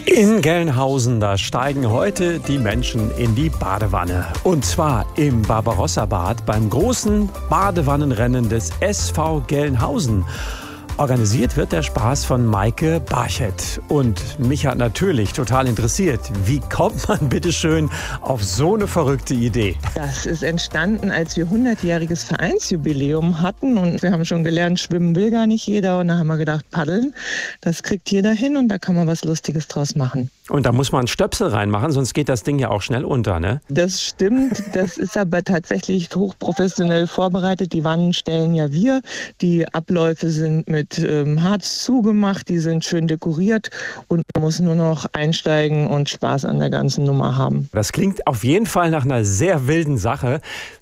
In Gelnhausen, da steigen heute die Menschen in die Badewanne. Und zwar im Barbarossa-Bad beim großen Badewannenrennen des SV Gelnhausen. Organisiert wird der Spaß von Maike Barchett. Und mich hat natürlich total interessiert, wie kommt man bitteschön auf so eine verrückte Idee? Das ist entstanden, als wir 100-jähriges Vereinsjubiläum hatten. Und wir haben schon gelernt, schwimmen will gar nicht jeder. Und da haben wir gedacht, paddeln, das kriegt jeder hin und da kann man was Lustiges draus machen. Und da muss man einen Stöpsel reinmachen, sonst geht das Ding ja auch schnell unter, ne? Das stimmt, das ist aber tatsächlich hochprofessionell vorbereitet. Die Wannen stellen ja wir. Die Abläufe sind mit Harz zugemacht, die sind schön dekoriert und man muss nur noch einsteigen und Spaß an der ganzen Nummer haben. Das klingt auf jeden Fall nach einer sehr wilden Sache.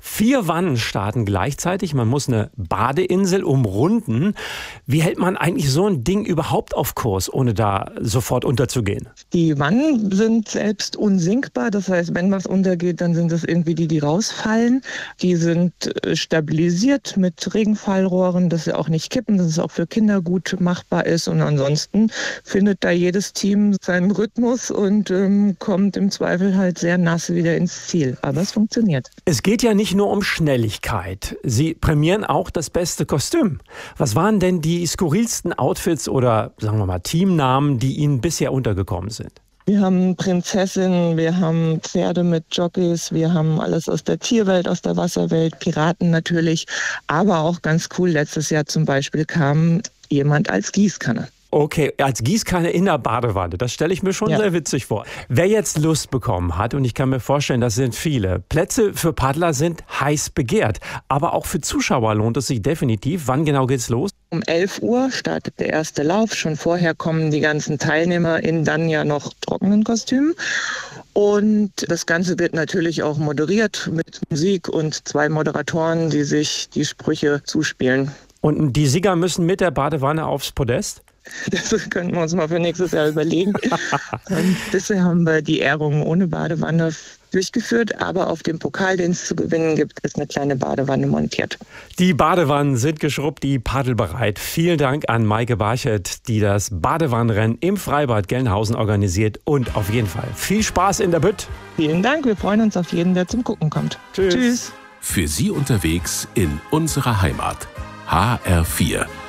4 Wannen starten gleichzeitig, man muss eine Badeinsel umrunden. Wie hält man eigentlich so ein Ding überhaupt auf Kurs, ohne da sofort unterzugehen? Die Wannen sind selbst unsinkbar, das heißt, wenn was untergeht, dann sind es irgendwie die rausfallen. Die sind stabilisiert mit Regenfallrohren, dass sie auch nicht kippen, dass es auch für Kinder gut machbar ist. Und ansonsten findet da jedes Team seinen Rhythmus und kommt im Zweifel halt sehr nass wieder ins Ziel. Aber es funktioniert. Es geht ja nicht nur um Schnelligkeit. Sie prämieren auch das beste Kostüm. Was waren denn die skurrilsten Outfits oder, sagen wir mal, Teamnamen, die Ihnen bisher untergekommen sind? Wir haben Prinzessinnen, wir haben Pferde mit Jockeys, wir haben alles aus der Tierwelt, aus der Wasserwelt, Piraten natürlich, aber auch ganz cool, letztes Jahr zum Beispiel kam jemand als Gießkanne. Okay, als Gießkanne in der Badewanne, das stelle ich mir schon sehr witzig vor. Wer jetzt Lust bekommen hat, und ich kann mir vorstellen, das sind viele, Plätze für Paddler sind heiß begehrt, aber auch für Zuschauer lohnt es sich definitiv. Wann genau geht's los? Um 11 Uhr startet der erste Lauf. Schon vorher kommen die ganzen Teilnehmer in dann ja noch trockenen Kostümen. Und das Ganze wird natürlich auch moderiert mit Musik und 2 Moderatoren, die sich die Sprüche zuspielen. Und die Sieger müssen mit der Badewanne aufs Podest? Das könnten wir uns mal für nächstes Jahr überlegen. Bisher haben wir die Ehrungen ohne Badewanne durchgeführt, aber auf dem Pokal, den es zu gewinnen gibt, ist eine kleine Badewanne montiert. Die Badewannen sind geschrubbt, die paddelbereit. Vielen Dank an Maike Barchett, die das Badewannenrennen im Freibad Gelnhausen organisiert. Und auf jeden Fall viel Spaß in der Bütt. Vielen Dank, wir freuen uns auf jeden, der zum Gucken kommt. Tschüss. Für Sie unterwegs in unserer Heimat. HR4.